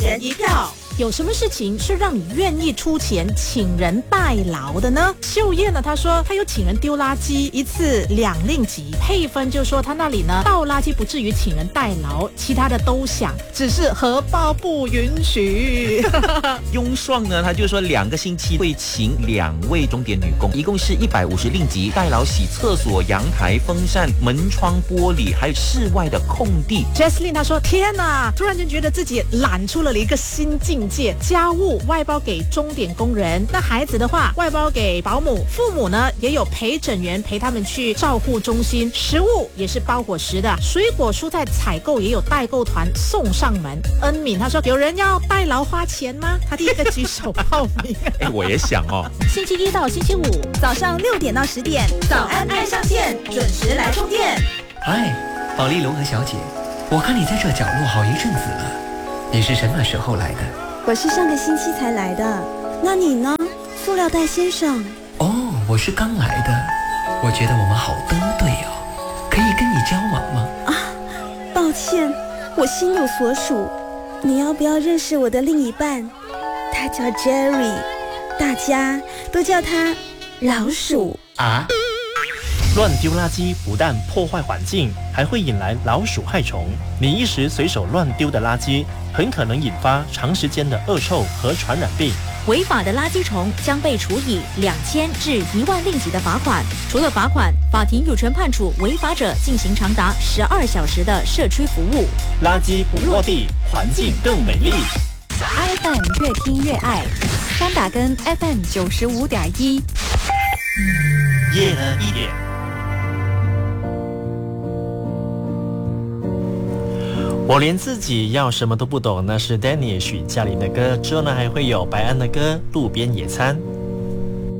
人一票。有什么事情是让你愿意出钱请人代劳的呢？秀燕呢，她说她有请人丢垃圾一次2令吉，佩芬就说她那里呢倒垃圾不至于请人代劳，其他的都想，只是荷包不允许。 雍爽呢，他就说2个星期会请2位钟点女工，一共是150令吉，代劳洗厕所、阳台、风扇、门窗、玻璃，还有室外的空地。 Jesslyn 她说天哪，突然间觉得自己懒出了一个新境界，家务外包给钟点工人，那孩子的话外包给保姆，父母呢也有陪诊员陪他们去照护中心，食物也是包伙食的，水果蔬菜采购也有代购团送上门。恩敏她说有人要代劳花钱吗？她第一个举手报名。 我也想哦。 星期一到星期五早上6点到10点， 早安爱上线，准时来充电。 嗨，保利龙和小姐，我看你在这角落好一阵子了，你是什么时候来的？ 我是上个星期才来的，那你呢，塑料袋先生？ 哦，我是刚来的，我觉得我们好登对哦，可以跟你交往吗？ 啊，抱歉，我心有所属，你要不要认识我的另一半？他叫 Jerry， 大家都叫他老鼠啊。乱丢垃圾不但破坏环境，还会引来老鼠害虫。你一时随手乱丢的垃圾，很可能引发长时间的恶臭和传染病。 违法的垃圾虫将被处以2000至1万令吉的罚款。除了罚款，法庭有权判处违法者进行长达12小时的社区服务。 垃圾不落地，环境更美丽。 FM 越听越爱，三打根 FM 95.1。 夜了1点。我连自己要什么都不懂，那是 Danny 许嘉玲的歌。之后呢，还会有白安的歌《路边野餐》。